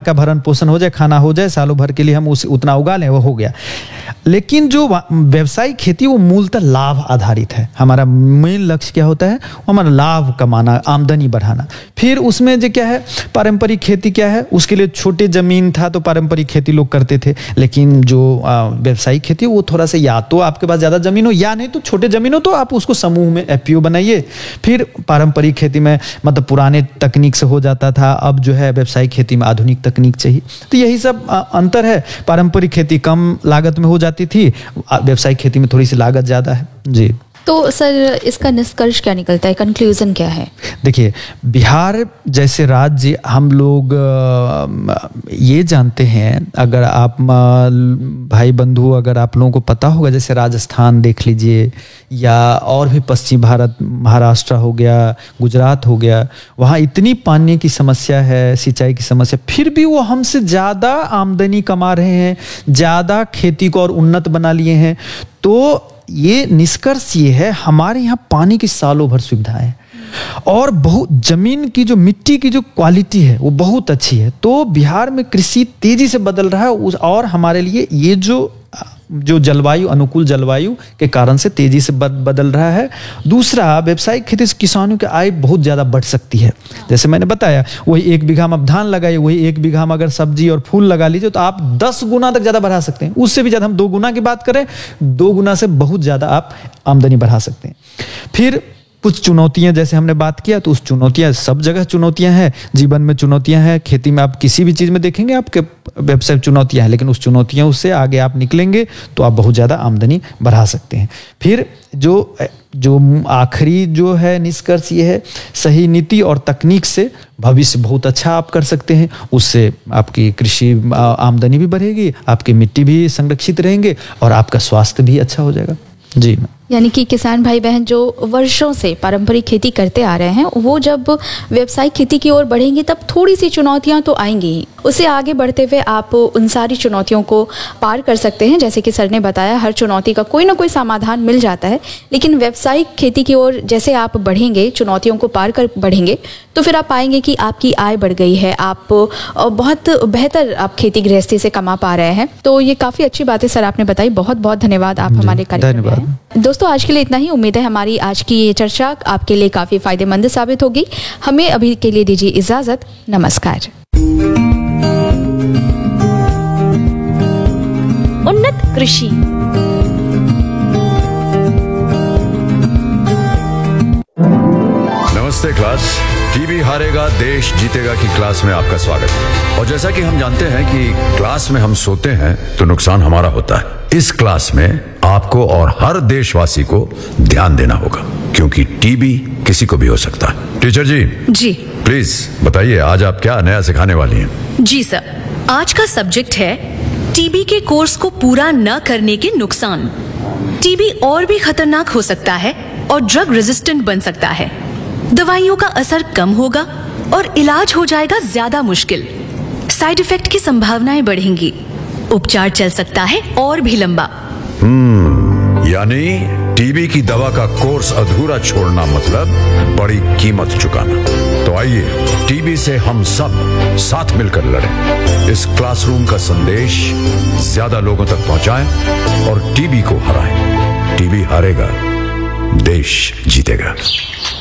का भरण पोषण हो जाए, खाना हो जाए, सालों भर के लिए हम उतना उगा लें, वो हो गया। लेकिन जो व्यावसायिक खेती वो मूलतः लाभ आधारित है। हमारा मेन लक्ष्य क्या होता है? हमारा लाभ कमाना, आमदनी बढ़ाना। फिर उसमें जो क्या है, पारंपरिक खेती क्या है, उसके लिए छोटे जमीन था तो पारंपरिक खेती लोग करते थे। लेकिन जो व्यावसायिक खेती वो थोड़ा सा, या तो आपके पास ज़्यादा जमीन हो या नहीं तो छोटे जमीन हो तो आप उसको समूह में एफपीओ बनाइए। फिर पारंपरिक खेती में मतलब पुराने तकनीक से हो जाता था, अब जो है व्यावसायिक खेती में आधुनिक तकनीक चाहिए। तो यही सब अंतर है। पारंपरिक खेती कम लागत में हो जाती थी, व्यावसायिक खेती में थोड़ी सी लागत ज़्यादा है जी। तो सर इसका निष्कर्ष क्या निकलता है, कंक्लूजन क्या है? देखिए, बिहार जैसे राज्य, हम लोग ये जानते हैं, अगर आप भाई बंधु, अगर आप लोगों को पता होगा, जैसे राजस्थान देख लीजिए, या और भी पश्चिम भारत, महाराष्ट्र हो गया, गुजरात हो गया, वहाँ इतनी पानी की समस्या है, सिंचाई की समस्या, फिर भी वो हमसे ज़्यादा आमदनी कमा रहे हैं, ज़्यादा खेती को और उन्नत बना लिए हैं। तो ये निष्कर्ष ये है, हमारे यहाँ पानी की सालों भर सुविधाएं हैं और बहुत जमीन की जो मिट्टी की जो क्वालिटी है वो बहुत अच्छी है। तो बिहार में कृषि तेजी से बदल रहा है और हमारे लिए ये जो जलवायु, अनुकूल जलवायु के कारण से तेजी से बदल रहा है। दूसरा, व्यावसायिक खेती से किसानों की आय बहुत ज़्यादा बढ़ सकती है। जैसे मैंने बताया, वही 1 बीघा में आप धान लगाइए, वही 1 बीघा में अगर सब्जी और फूल लगा लीजिए तो आप 10 गुना तक ज़्यादा बढ़ा सकते हैं। उससे भी ज़्यादा, हम 2 गुना की बात करें, 2 गुना से बहुत ज़्यादा आप आमदनी बढ़ा सकते हैं। फिर कुछ चुनौतियां, जैसे हमने बात किया, तो उस चुनौतियां, सब जगह चुनौतियां हैं, जीवन में चुनौतियां हैं, खेती में आप किसी भी चीज़ में देखेंगे आपके व्यवसाय चुनौतियां हैं, लेकिन उस चुनौतियों से आगे आप निकलेंगे तो आप बहुत ज़्यादा आमदनी बढ़ा सकते हैं। फिर जो आखिरी जो है निष्कर्ष ये है, सही नीति और तकनीक से भविष्य बहुत अच्छा आप कर सकते हैं। उससे आपकी कृषि आमदनी भी बढ़ेगी, आपकी मिट्टी भी संरक्षित रहेंगे और आपका स्वास्थ्य भी अच्छा हो जाएगा जी। यानी कि किसान भाई बहन जो वर्षों से पारंपरिक खेती करते आ रहे हैं, वो जब व्यावसायिक खेती की ओर बढ़ेंगे तब थोड़ी सी चुनौतियां तो आएंगी ही। उसे आगे बढ़ते हुए आप उन सारी चुनौतियों को पार कर सकते हैं। जैसे कि सर ने बताया, हर चुनौती का कोई ना कोई समाधान मिल जाता है। लेकिन व्यावसायिक खेती की ओर जैसे आप बढ़ेंगे, चुनौतियों को पार कर बढ़ेंगे, तो फिर आप पाएंगे कि आपकी आय बढ़ गई है, आप बहुत बेहतर आप खेती गृहस्थी से कमा पा रहे हैं। तो ये काफ़ी अच्छी बात है सर आपने बताई। बहुत बहुत धन्यवाद, आप हमारे कार्यक्रम में आए। दोस्तों, आज के लिए इतना ही। उम्मीद है हमारी आज की ये चर्चा आपके लिए काफ़ी फायदेमंद साबित होगी। हमें अभी के लिए दीजिए इजाज़त। नमस्कार। उन्नत कृषि। नमस्ते क्लास। टीबी हारेगा देश जीतेगा की क्लास में आपका स्वागत है। और जैसा कि हम जानते हैं कि क्लास में हम सोते हैं तो नुकसान हमारा होता है। इस क्लास में आपको और हर देशवासी को ध्यान देना होगा, क्योंकि टीबी किसी को भी हो सकता है। टीचर जी प्लीज बताइए, आज आप क्या नया सिखाने वाली हैं? जी सर, आज का सब्जेक्ट है टीबी के कोर्स को पूरा न करने के नुकसान। टीबी और भी खतरनाक हो सकता है और ड्रग रेजिस्टेंट बन सकता है। दवाइयों का असर कम होगा और इलाज हो जाएगा ज्यादा मुश्किल। साइड इफेक्ट की संभावनाएं बढ़ेंगी। उपचार चल सकता है और भी लंबा। यानी टीबी की दवा का कोर्स अधूरा छोड़ना मतलब बड़ी कीमत चुकाना। तो आइए टीबी से हम सब साथ मिलकर लड़ें। इस क्लासरूम का संदेश ज्यादा लोगों तक पहुंचाएं और टीबी को हराएं। टीबी हारेगा, देश जीतेगा।